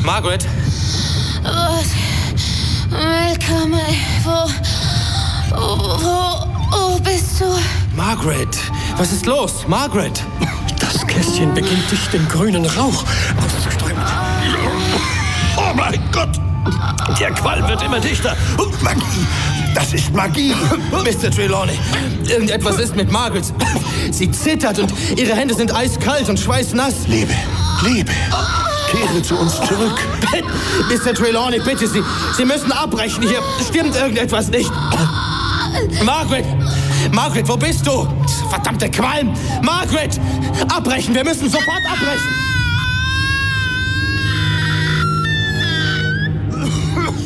Margaret? Willkommen. Wo bist du? Margaret, was ist los? Margaret! Das Kästchen beginnt dich den grünen Rauch auszuströmen. Oh mein Gott! Der Qualm wird immer dichter. Magie! Das ist Magie! Mr. Trelawney, irgendetwas ist mit Margaret. Sie zittert und ihre Hände sind eiskalt und schweißnass. Liebe, kehre zu uns zurück. Mr. Trelawney, bitte, Sie müssen abbrechen. Hier stimmt irgendetwas nicht. Margaret, wo bist du? Verdammte Qualm! Margaret! Abbrechen, wir müssen sofort abbrechen!